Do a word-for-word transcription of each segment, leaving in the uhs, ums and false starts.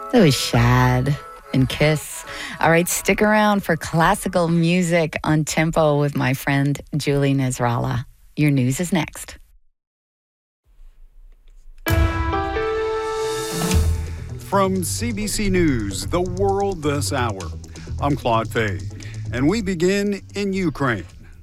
That was Shad and Kiss. All right, stick around for classical music on Tempo with my friend Julie Nasrallah. Your news is next. From C B C News, The World This Hour, I'm Claude Fay, and we begin in Ukraine.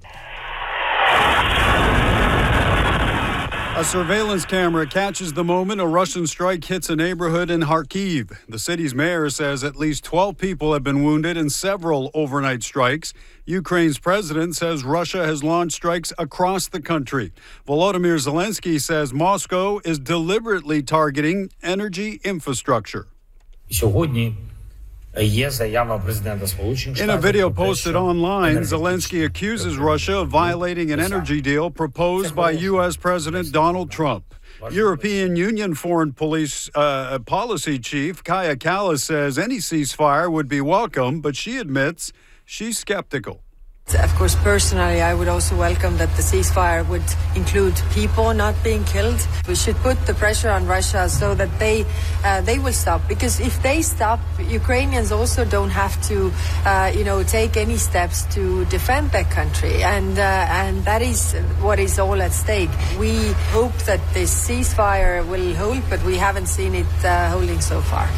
A surveillance camera catches the moment a Russian strike hits a neighborhood in Kharkiv. The city's mayor says at least twelve people have been wounded in several overnight strikes. Ukraine's president says Russia has launched strikes across the country. Volodymyr Zelensky says Moscow is deliberately targeting energy infrastructure. In a video posted online, Zelensky accuses Russia of violating an energy deal proposed by U S President Donald Trump. European Union Foreign Police uh, Policy Chief Kaja Kallas says any ceasefire would be welcome, but she admits she's skeptical. Of course, personally, I would also welcome that the ceasefire would include people not being killed. We should put the pressure on Russia so that they uh, they will stop. Because if they stop, Ukrainians also don't have to, uh, you know, take any steps to defend their country, and uh, and that is what is all at stake. We hope that this ceasefire will hold, but we haven't seen it uh, holding so far.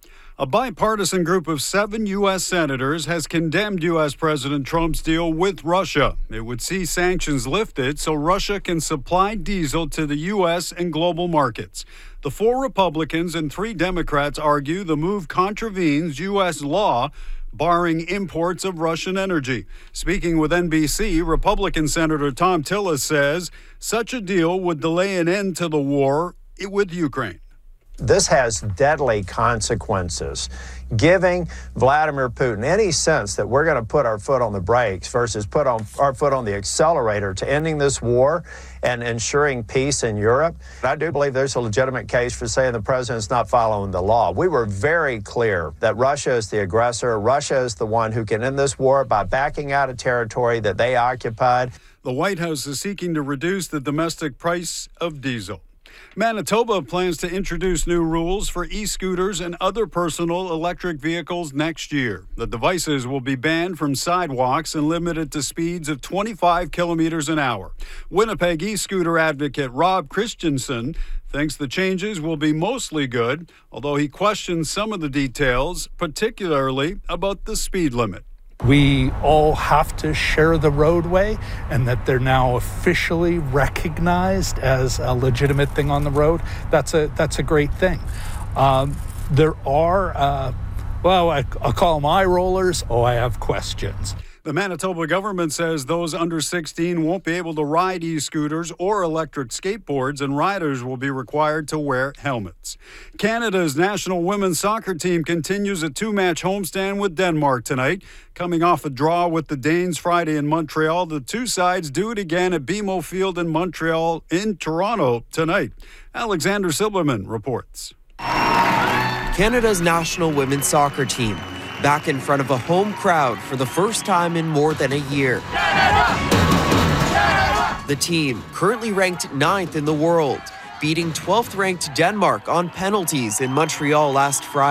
A bipartisan group of seven U S senators has condemned U S President Trump's deal with Russia. It would see sanctions lifted so Russia can supply diesel to the U S and global markets. The four Republicans and three Democrats argue the move contravenes U S law barring imports of Russian energy. Speaking with N B C, Republican Senator Thom Tillis says such a deal would delay an end to the war with Ukraine. This has deadly consequences. Giving Vladimir Putin any sense that we're going to put our foot on the brakes versus put on our foot on the accelerator to ending this war and ensuring peace in Europe, I do believe there's a legitimate case for saying the president's not following the law. We were very clear that Russia is the aggressor. Russia is the one who can end this war by backing out of territory that they occupied. The White House is seeking to reduce the domestic price of diesel. Manitoba plans to introduce new rules for e-scooters and other personal electric vehicles next year. The devices will be banned from sidewalks and limited to speeds of twenty-five kilometers an hour. Winnipeg e-scooter advocate Rob Christensen thinks the changes will be mostly good, although he questions some of the details, particularly about the speed limit. We all have to share the roadway, and that they're now officially recognized as a legitimate thing on the road. That's a that's a great thing. Um, there are, uh, well, I, I'll call them eye rollers. Oh, I have questions. The Manitoba government says those under sixteen won't be able to ride e-scooters or electric skateboards, and riders will be required to wear helmets. Canada's national women's soccer team continues a two-match homestand with Denmark tonight. Coming off a draw with the Danes Friday in Montreal, the two sides do it again at B M O Field in Montreal in Toronto tonight. Alexander Silberman reports. Canada's national women's soccer team back in front of a home crowd for the first time in more than a year. The team, currently ranked ninth in the world, beating twelfth-ranked Denmark on penalties in Montreal last Friday.